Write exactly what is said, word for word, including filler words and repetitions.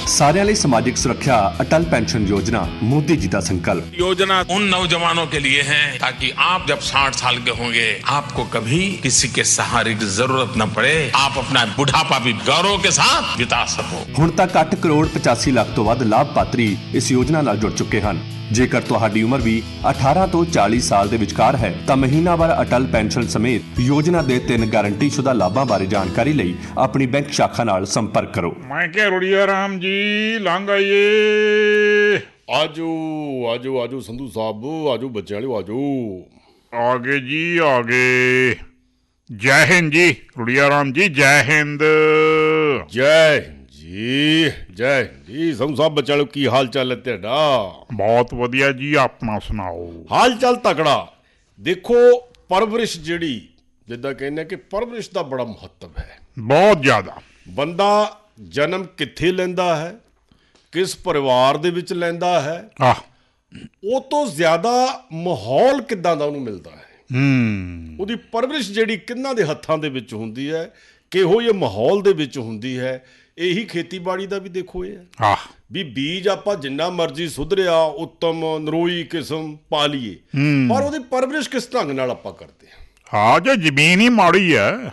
सारिਆਂ ਲਈ समाजिक सुरक्षा अटल पेंशन योजना मोदी जी का संकल्प। योजना उन नौजवानों के लिए है ताकि आप जब साठ साल के होंगे आपको कभी किसी के सहारे की जरूरत न पड़े, आप अपना बुढ़ापा भी गौरव के साथ बिता सको। ਹੁਣ तक ਅੱਠ ਕਰੋੜ ਪਚਾਸੀ ਲੱਖ ਤੋਂ ਵੱਧ ਲਾਭਪਾਤਰੀ ਇਸ ਯੋਜਨਾ ਨਾਲ ਜੁੜ ਚੁੱਕੇ ਹਨ। ਜੇਕਰ ਤੁਹਾਡੀ ਉਮਰ ਵੀ ਅਠਾਰਾਂ ਤੋਂ ਚਾਲੀ ਸਾਲ ਦੇ ਵਿਚਕਾਰ ਹੈ ਤਾਂ ਮਹੀਨਾਵਾਰ ਅਟਲ ਪੈਨਸ਼ਨ ਸਮੇਤ ਯੋਜਨਾ ਦੇ ਤਿੰਨ ਗਾਰੰਟੀਸ਼ੁਦਾ ਲਾਭਾਂ ਬਾਰੇ ਜਾਣਕਾਰੀ ਲਈ ਆਪਣੀ ਬੈਂਕ ਸ਼ਾਖਾ ਨਾਲ ਸੰਪਰਕ ਕਰੋ। ਮੈਂ ਕਿਹਾ ਰੁੜੀਆ ਰਾਮ ਜੀ ਲੰਘ ਆਈਏ। ਆਜੋ ਆਜੋ ਆਜੋ ਸੰਧੂ ਸਾਹਿਬ, ਆਜੋ ਬੱਚਿਆਂ ਵਾਲਿਓ ਆਜੋ। ਆ ਗਏ ਜੀ ਆ ਗਏ। ਜੈ ਹਿੰਦ ਜੀ ਰੁੜੀਆ ਰਾਮ ਜੀ, ਜੈ ਹਿੰਦ। ਜੈ ਹਿੰਦ ਜੀ, ਜੈ ਹਿੰਦ ਜੀ। ਸੰਧੂ ਸਾਹਿਬ ਬੱਚਿਆਂ ਵਾਲਿਓ ਕੀ ਹਾਲ ਚਾਲ ਹੈ ਤੁਹਾਡਾ? ਬਹੁਤ ਵਧੀਆ ਜੀ, ਆਪਣਾ ਸੁਣਾਓ। ਹਾਲ ਚਾਲ ਤਕੜਾ। ਦੇਖੋ ਪਰਵਰਿਸ਼ ਜਿਹੜੀ ਜਿੱਦਾਂ ਕਹਿੰਦੇ ਕਿ ਪਰਵਰਿਸ਼ ਦਾ ਬੜਾ ਮਹੱਤਵ ਹੈ, ਬਹੁਤ ਜ਼ਿਆਦਾ। ਬੰਦਾ ਜਨਮ ਕਿੱਥੇ ਲੈਂਦਾ ਹੈ, ਕਿਸ ਪਰਿਵਾਰ ਦੇ ਵਿੱਚ ਲੈਂਦਾ ਹੈ, ਆਹ ਉਹ ਤੋਂ ਜ਼ਿਆਦਾ ਮਾਹੌਲ ਕਿੱਦਾਂ ਦਾ ਉਹਨੂੰ ਮਿਲਦਾ ਹੈ, ਹੂੰ ਉਹਦੀ ਪਰਵਰਿਸ਼ ਜਿਹੜੀ ਕਿਹਨਾਂ ਦੇ ਹੱਥਾਂ ਦੇ ਵਿੱਚ ਹੁੰਦੀ ਹੈ, ਕਿਹੋ ਜਿਹੇ ਮਾਹੌਲ ਦੇ ਵਿੱਚ ਹੁੰਦੀ ਹੈ। ਇਹੀ ਖੇਤੀਬਾੜੀ ਦਾ ਵੀ ਦੇਖੋ ਇਹ ਹੈ ਆਹ ਵੀ ਬੀਜ ਆਪਾਂ ਜਿੰਨਾ ਮਰਜ਼ੀ ਸੁਧਰਿਆ ਉੱਤਮ ਨਰੋਈ ਕਿਸਮ ਪਾ ਲਈਏ, ਹੂੰ ਪਰ ਉਹਦੀ ਪਰਵਰਿਸ਼ ਕਿਸ ਢੰਗ ਨਾਲ ਆਪਾਂ ਕਰਦੇ ਹਾਂ। ਹਾਂ ਜੇ ਜ਼ਮੀਨ ਹੀ ਮਾੜੀ ਹੈ